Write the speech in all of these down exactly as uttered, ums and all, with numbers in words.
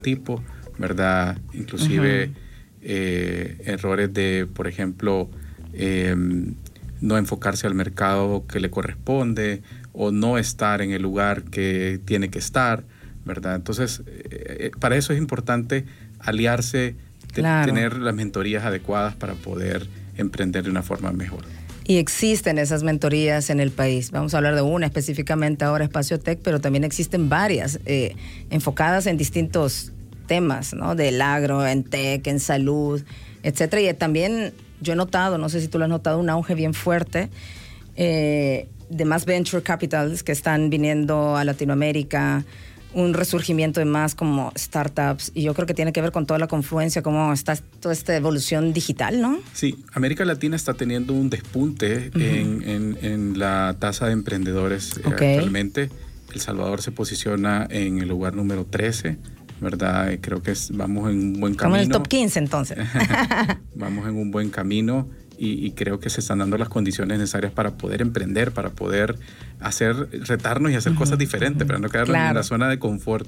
tipo, ¿verdad? Inclusive uh-huh. eh, errores de, por ejemplo, eh, no enfocarse al mercado que le corresponde o no estar en el lugar que tiene que estar, ¿verdad? Entonces, eh, para eso es importante aliarse, claro. tener las mentorías adecuadas para poder emprender de una forma mejor. Y existen esas mentorías en el país. Vamos a hablar de una específicamente ahora, Espacio Tech, pero también existen varias eh, enfocadas en distintos temas, ¿no? Del agro, en tech, en salud, etcétera. Y también yo he notado, no sé si tú lo has notado, un auge bien fuerte eh, de más venture capitals que están viniendo a Latinoamérica, un resurgimiento de más como startups, y yo creo que tiene que ver con toda la confluencia, cómo está toda esta evolución digital, ¿no? Sí, América Latina está teniendo un despunte uh-huh. en, en, en la tasa de emprendedores okay. actualmente. El Salvador se posiciona en el lugar número trece, ¿verdad? Creo que es, vamos en un buen camino. Como en el top quince, entonces. Vamos en un buen camino. Y, y creo que se están dando las condiciones necesarias para poder emprender, para poder hacer, retarnos y hacer uh-huh, cosas diferentes, uh-huh. para no quedarnos claro. en la zona de confort.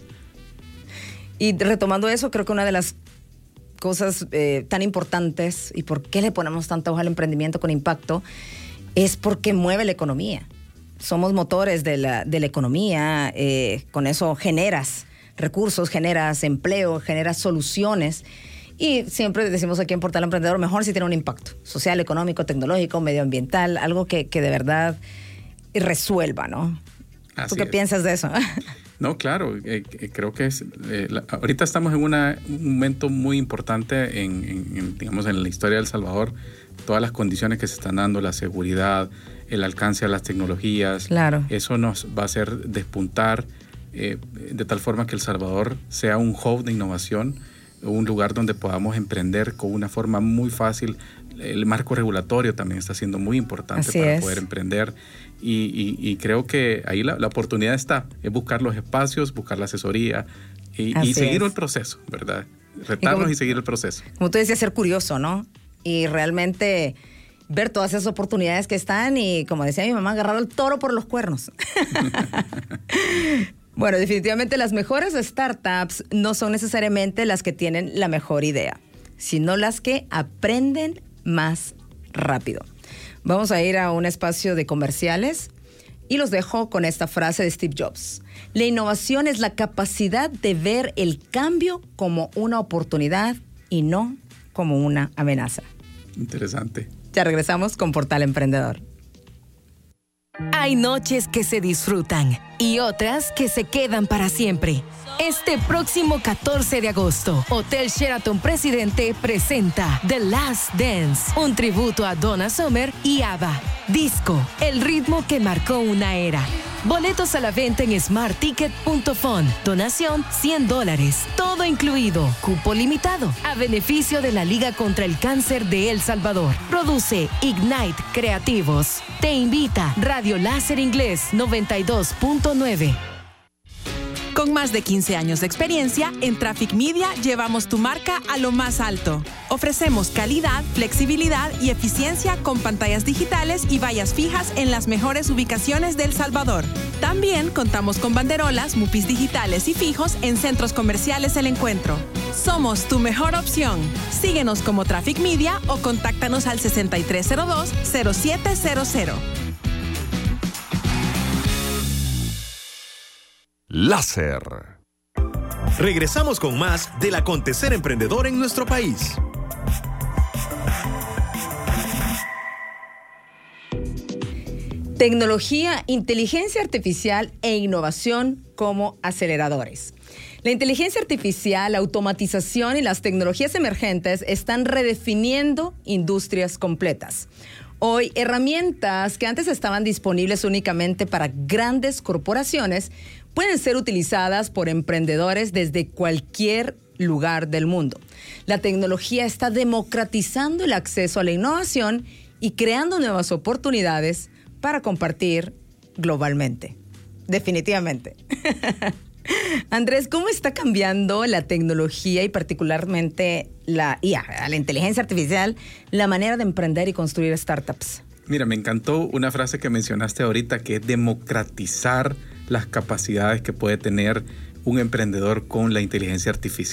Y retomando eso, creo que una de las cosas eh, tan importantes y por qué le ponemos tanta hoja al emprendimiento con impacto es porque mueve la economía. Somos motores de la, de la economía, eh, con eso generas recursos, generas empleo, generas soluciones. Y siempre decimos aquí en Portal Emprendedor, mejor si tiene un impacto social, económico, tecnológico, medioambiental, algo que, que de verdad resuelva, ¿no? Así ¿Tú qué es. piensas de eso? No, claro, eh, creo que es, eh, la, ahorita estamos en una, un momento muy importante en, en, en, digamos, en la historia de El Salvador, todas las condiciones que se están dando, la seguridad, el alcance a las tecnologías, claro. eso nos va a hacer despuntar eh, de tal forma que El Salvador sea un hub de innovación, un lugar donde podamos emprender con una forma muy fácil. El marco regulatorio también está siendo muy importante Así para es. poder emprender y, y, y creo que ahí la, la oportunidad está, es buscar los espacios, buscar la asesoría y, y seguir es. el proceso, ¿verdad? Retarnos y, como, y seguir el proceso. Como tú decías, ser curioso, ¿no? Y realmente ver todas esas oportunidades que están y, como decía mi mamá, agarrar al toro por los cuernos. Bueno, definitivamente las mejores startups no son necesariamente las que tienen la mejor idea, sino las que aprenden más rápido. Vamos a ir a un espacio de comerciales y los dejo con esta frase de Steve Jobs. La innovación es la capacidad de ver el cambio como una oportunidad y no como una amenaza. Interesante. Ya regresamos con Portal Emprendedor. Hay noches que se disfrutan y otras que se quedan para siempre. Este próximo catorce de agosto, Hotel Sheraton Presidente presenta The Last Dance, un tributo a Donna Summer y ABBA. Disco, el ritmo que marcó una era. Boletos a la venta en smart ticket punto fun. Donación cien dólares. Todo incluido. Cupo limitado. A beneficio de la Liga contra el Cáncer de El Salvador. Produce Ignite Creativos. Te invita Radio Láser Inglés noventa y dos punto nueve. Con más de quince años de experiencia, en Traffic Media llevamos tu marca a lo más alto. Ofrecemos calidad, flexibilidad y eficiencia con pantallas digitales y vallas fijas en las mejores ubicaciones de El Salvador. También contamos con banderolas, mupis digitales y fijos en centros comerciales El Encuentro. Somos tu mejor opción. Síguenos como Traffic Media o contáctanos al sesenta y tres cero dos, cero siete cero cero. Láser. Regresamos con más del acontecer emprendedor en nuestro país. Tecnología, inteligencia artificial e innovación como aceleradores. La inteligencia artificial, la automatización y las tecnologías emergentes están redefiniendo industrias completas. Hoy, herramientas que antes estaban disponibles únicamente para grandes corporaciones pueden ser utilizadas por emprendedores desde cualquier lugar del mundo. La tecnología está democratizando el acceso a la innovación y creando nuevas oportunidades para compartir globalmente. Definitivamente. Andrés, ¿cómo está cambiando la tecnología y particularmente la I A, la inteligencia artificial, la manera de emprender y construir startups? Mira, me encantó una frase que mencionaste ahorita, que es democratizar las capacidades que puede tener un emprendedor con la inteligencia artificial.